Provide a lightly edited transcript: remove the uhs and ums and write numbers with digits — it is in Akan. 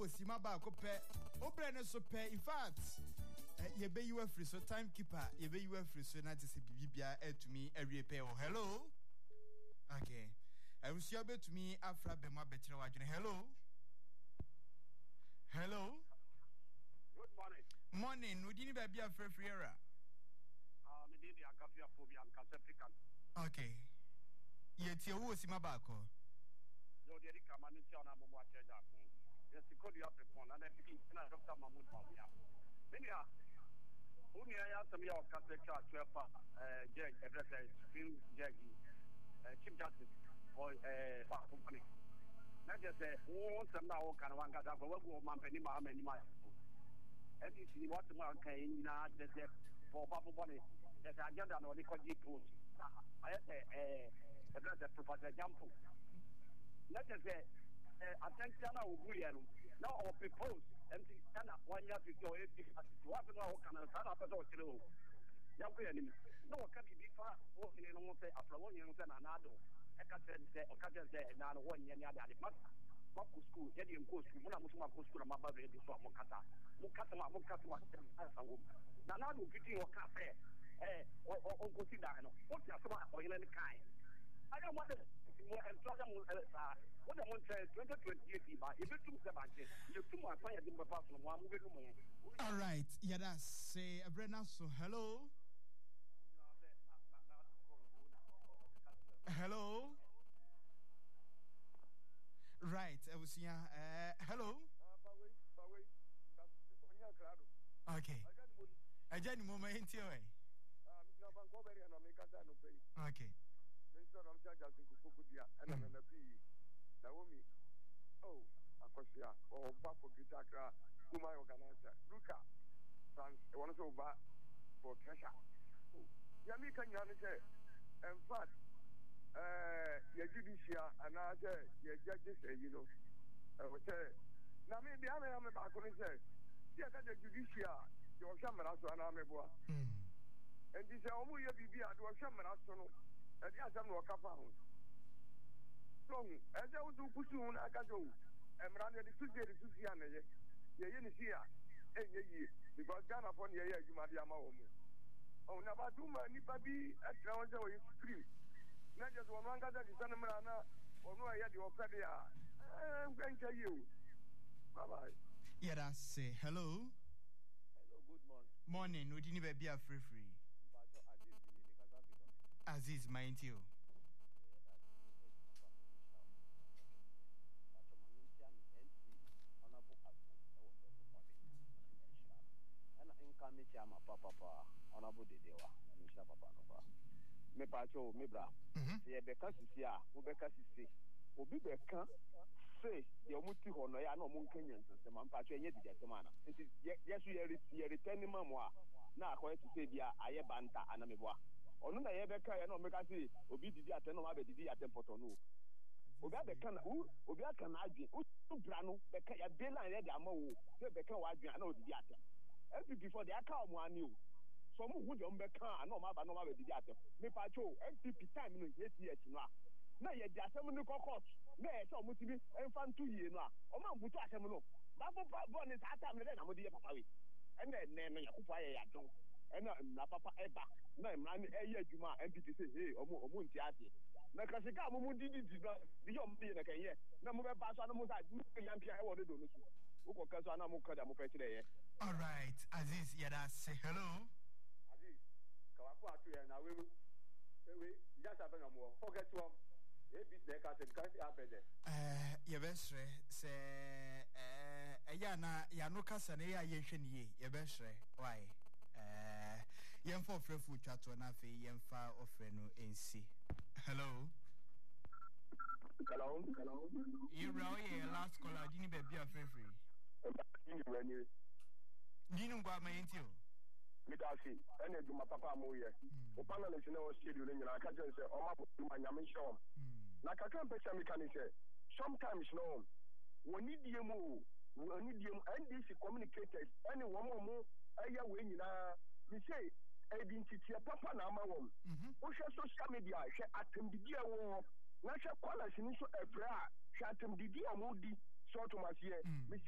sima ba ko pe obre ne so pe in fact ye be you free so timekeeper ye be you free so na tese bibia etumi awie pe o hello okay Rusia betumi afra be ma betre wadwene hello Good morning. Udini ba bia frefriera. Me dey the Akafia phobia and African. Okay. Yeti wo sima ba ko. Yo dey kamanisi ona mo wa cheja ko. Yes, ko dia prepon na dey na Dr. Mahmoud Bawia. Menia. Uni ya sami ya Catholic Church pa judge address Supreme Judge Chief Justice for company. Na just say wo sem na wo kan wanga da ko wo mampani ma amani ma. And you see what man can na just for Babu Bonnie. There's a agenda no they call post. I say address the Professor Jampo. Let us say attention now William. Now our propose and stand up 1 year to go to what no can stand up at all. Young no can be far walking in almost after 1 year and another. I can say now 1 year the matter. Baku school, yadi mko school, muna musuma ko school ma babe di so mukata asawo. Na na do fiti o cafe on consider no. What ya so o yele ni kai. Aya mo de mo employer mo what the month 2028 ba e betum se banche. You tum apan ya di me pass no mo amu be no mo. All right, yada say Abrena so hello. Hello. Right, I was here. Hello. Okay. I just moment here. Okay. Oh, Akosia, or Bapo Gitakra, whom I organizer. Luca, France, I want to go back for Kesha. Oh, Yamika Yanise, in fact. Your judicial and I say your judges say, you know, I would say, now maybe I am about to say, yes, the judicial, your shaman as an army boy. And this is almost your BB at your shaman as soon as I am not found. So, as I was to pursue, I got to, and run the Susiana, Yenisia, and ye, because Ghana upon ye, you might be a home. Oh, Nabaduma, Nipabi, at Travel is free. Not just one that is Sanamana or no, I had your career. I'm going to you. Bye bye. Yeah, that's say hello. Hello, good morning. Morning, we didn't be a free. Aziz, mind you. Papa, honorable Dewa, and Papa Nova. Me pacho me bra ye beka sisia wo beka sisi obi beka say ye omuti ho no ya na omu nkanya nsese ma pacho enye digete mana nti yesu ye return mamu a na akoye to say bia aye banta anameboa onu na ye beka ye na omeka si obi didi aten no ma be didi aten poto no obi beka na obi aka na adwen u bra no beka ya be line ye de amawo say beka wa adwen na odidi aten every before they aka omo ani o some who don't be can no matter no matter the atem me pacho MPP time no 8 years no na ye di asem no court na ye so mutibi emfa 2 years no o ma butu asem no ba bo ni sa time na mo di papa we ene no yakufa ye yadon ene na papa eba na imran eye adwuma MPP say hey omo nti ase na kasika mo di no di yo mbi na kan ye na mo be ba so na mo sa yampia e wo do no so wo ko so na mo kada mo pe kire ye. All right, Aziz, yada say hello. Kawako atu na we just happen no forget one e bit the cat and can't abede ye besre se ya na ya no kasa na ya hwe ne ye besre why yemfa ofrefu twato na fe yemfa ofre no ensi hello you raw ye last caller dini be bia free dini ngwa ma yentio Midasi, and do my papa moye. Upon the schedule in your catcher say, oh, my yamin show. Like I can't picture me can say, sometimes no, we need you move, we need you and this communicators, any one more, a year when you say, identity, papa nama one. Who shall social media, she attend the dear war, not a call us in a prayer, she attend the dear moody, sort of my year.